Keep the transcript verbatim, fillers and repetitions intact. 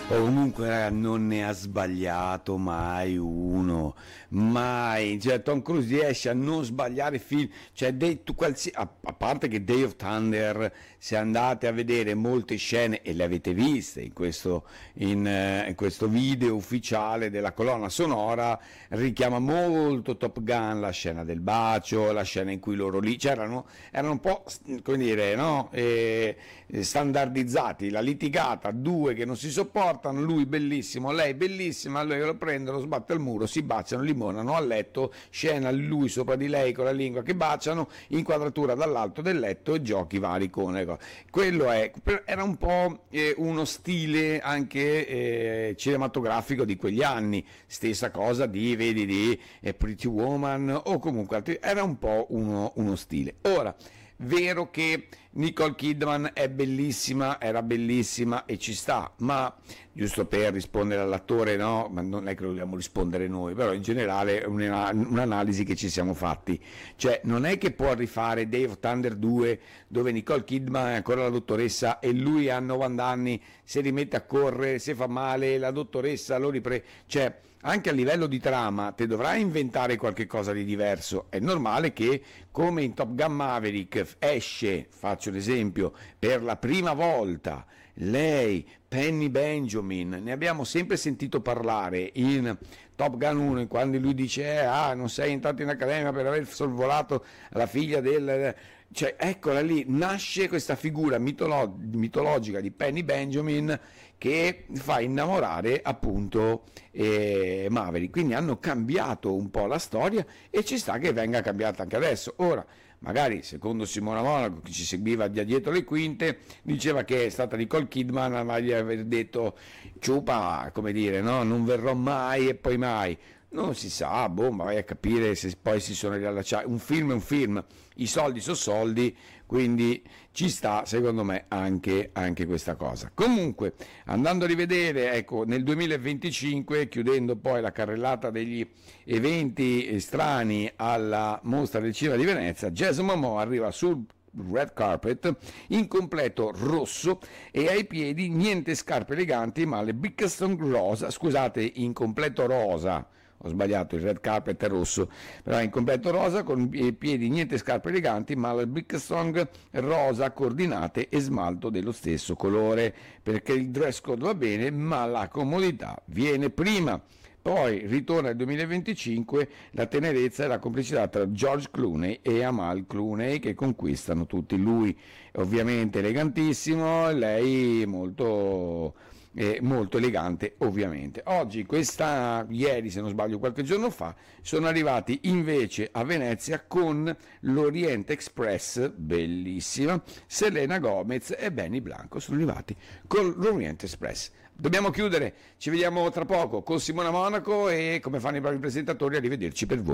O comunque raga, non ne ha sbagliato mai uno, mai. Cioè, Tom Cruise riesce a non sbagliare film, cioè, dei- tu qualsi- a, a parte che Day of Thunder, se andate a vedere molte scene, e le avete viste in questo, in, eh, in questo video ufficiale della colonna sonora, richiama molto Top Gun, la scena del bacio, la scena in cui loro lì c'erano, erano un po', come dire, no? Eh, standardizzati, la litigata, due che non si sopportano, lui bellissimo, lei bellissima, lui lo prende, lo sbatte al muro, si baciano, limonano a letto, scena lui sopra di lei con la lingua che baciano, inquadratura dall'alto del letto e giochi vari con le cose. Quello è, era un po' eh, uno stile anche eh, cinematografico di quegli anni, stessa cosa di, vedi, di eh, Pretty Woman o comunque altri, era un po' uno, uno stile. Ora, vero che Nicole Kidman è bellissima, era bellissima e ci sta, ma giusto per rispondere all'attore, no, ma non è che dobbiamo rispondere noi, però in generale è una- un'analisi che ci siamo fatti, cioè non è che può rifare Day of Thunder due dove Nicole Kidman è ancora la dottoressa e lui ha novanta anni, si rimette a correre, se fa male, la dottoressa lo riprende, cioè anche a livello di trama te dovrai inventare qualche cosa di diverso. È normale che, come in Top Gun Maverick esce, faccio l'esempio, per la prima volta lei, Penny Benjamin, ne abbiamo sempre sentito parlare in Top Gun uno, quando lui dice eh, ah, non sei entrato in accademia per aver sorvolato la figlia del... Cioè, eccola lì, nasce questa figura mitolo- mitologica di Penny Benjamin che fa innamorare appunto eh, Maverick. Quindi hanno cambiato un po' la storia e ci sta che venga cambiata anche adesso. Ora, magari secondo Simona Monaco, che ci seguiva da dietro le quinte, diceva che è stata Nicole Kidman a gli aver detto ciupa, come dire, no, non verrò mai e poi mai. Non si sa, boh, ma vai a capire se poi si sono riallacciati. Un film è un film, i soldi sono soldi, quindi ci sta secondo me anche, anche questa cosa. Comunque, andando a rivedere, ecco, nel duemilaventicinque, chiudendo poi la carrellata degli eventi strani alla Mostra del Cinema di Venezia, Jason Momoa arriva sul red carpet in completo rosso e ai piedi niente scarpe eleganti ma le Birkenstock rosa, scusate, in completo rosa, ho sbagliato, il red carpet è rosso, però in completo rosa con i piedi niente scarpe eleganti ma le Birkenstock rosa coordinate e smalto dello stesso colore, perché il dress code va bene ma la comodità viene prima. Poi ritorna nel duemilaventicinque la tenerezza e la complicità tra George Clooney e Amal Clooney che conquistano tutti, lui ovviamente elegantissimo, lei molto, eh, molto elegante ovviamente. Oggi, questa, ieri se non sbaglio qualche giorno fa, sono arrivati invece a Venezia con l'Orient Express, bellissima, Selena Gomez e Benny Blanco sono arrivati con l'Orient Express. Dobbiamo chiudere, ci vediamo tra poco con Simona Monaco e come fanno i bravi presentatori, arrivederci per voi.